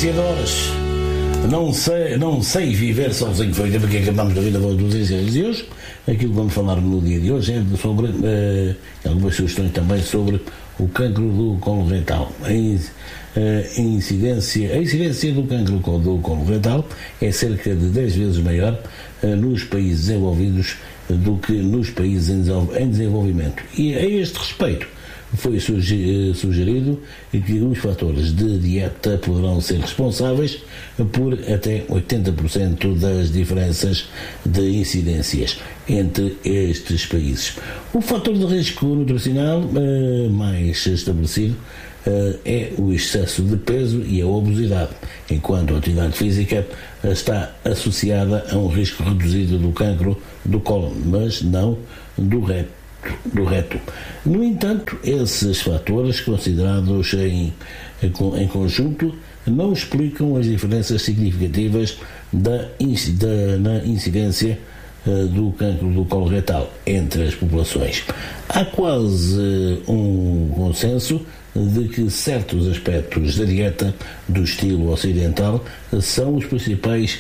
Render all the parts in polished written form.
influenciadores. Não sei viver sozinho. Foi o tempo que acabamos da vida dos influenciadores. E hoje, aquilo que vamos falar no dia de hoje é sobre algumas sugestões também sobre o cancro do colo retal. A incidência do cancro do colo retal é cerca de 10 vezes maior nos países desenvolvidos do que nos países em desenvolvimento. E a este respeito foi sugerido que os fatores de dieta poderão ser responsáveis por até 80% das diferenças de incidências entre estes países. O fator de risco nutricional mais estabelecido é o excesso de peso e a obesidade, enquanto a atividade física está associada a um risco reduzido do cancro do cólon, mas não do reto. No entanto, esses fatores considerados em conjunto não explicam as diferenças significativas na incidência do cancro do colo retal entre as populações. Há quase um consenso de que certos aspectos da dieta do estilo ocidental são os principais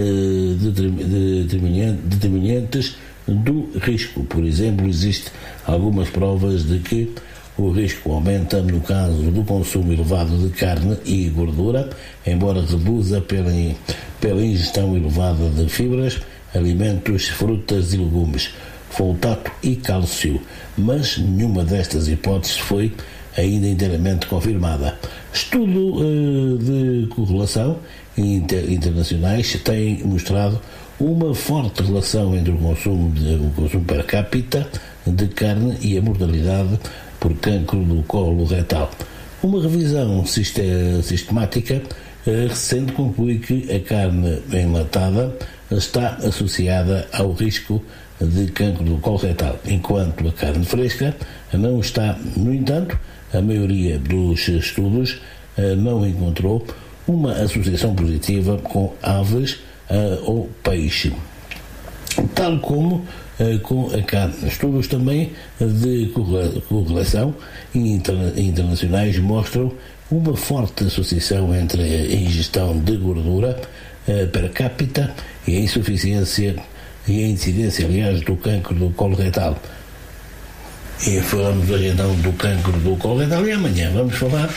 determinantes do risco. Por exemplo, existem algumas provas de que o risco aumenta no caso do consumo elevado de carne e gordura, embora reduza pela ingestão elevada de fibras, alimentos, frutas e legumes, foltato e cálcio, mas nenhuma destas hipóteses foi ainda inteiramente confirmada. Estudo de correlação internacionais tem mostrado uma forte relação entre o consumo per capita de carne e a mortalidade por cancro do colo retal. Uma revisão sistemática recente conclui que a carne enlatada está associada ao risco de cancro do colo retal, enquanto a carne fresca não está. No entanto, a maioria dos estudos não encontrou uma associação positiva com aves ou peixe, tal como com a carne. Estudos também de correlação internacionais mostram uma forte associação entre a ingestão de gordura per capita e a insuficiência e a incidência, aliás, do cancro do colo retal. E falamos hoje então do cancro do colo retal e amanhã vamos falar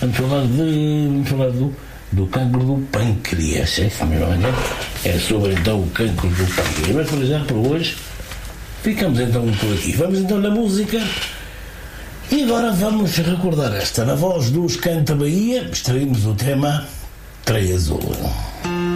do cancro do pâncreas. Amanhã é sobre então o cancro do pâncreas. Mas para já, por hoje, ficamos então por aqui. Vamos então na música e agora vamos recordar esta. Na voz dos Canta Bahia, extraímos o tema Treia Azul.